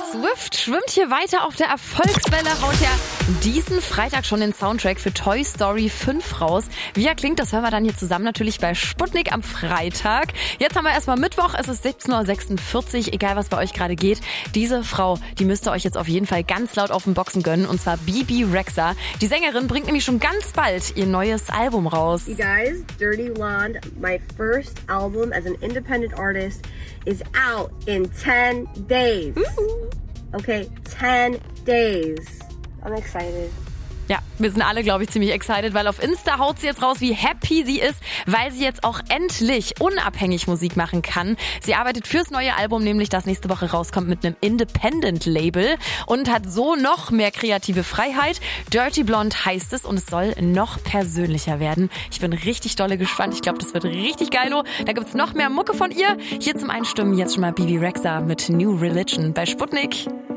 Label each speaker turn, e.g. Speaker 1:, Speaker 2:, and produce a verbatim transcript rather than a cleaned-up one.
Speaker 1: Swift schwimmt hier weiter auf der Erfolgswelle, haut ja diesen Freitag schon den Soundtrack für Toy Story fünf raus. Wie er klingt, das hören wir dann hier zusammen natürlich bei Sputnik am Freitag. Jetzt haben wir erstmal Mittwoch, es ist siebzehn Uhr sechsundvierzig, egal was bei euch gerade geht. Diese Frau, die müsst ihr euch jetzt auf jeden Fall ganz laut auf den Boxen gönnen, und zwar Bebe Rexha. Die Sängerin bringt nämlich schon ganz bald ihr neues Album raus.
Speaker 2: You guys, Dirty Blonde, my first album as an independent artist, is out in ten days. Okay, ten days. I'm excited.
Speaker 1: Ja, wir sind alle, glaube ich, ziemlich excited, weil auf Insta haut sie jetzt raus, wie happy sie ist, weil sie jetzt auch endlich unabhängig Musik machen kann. Sie arbeitet fürs neue Album, nämlich das nächste Woche rauskommt, mit einem Independent-Label und hat so noch mehr kreative Freiheit. Dirty Blonde heißt es und es soll noch persönlicher werden. Ich bin richtig dolle gespannt. Ich glaube, das wird richtig geilo. Da gibt's noch mehr Mucke von ihr. Hier zum Einstimmen jetzt schon mal Bebe Rexha mit New Religion bei Sputnik.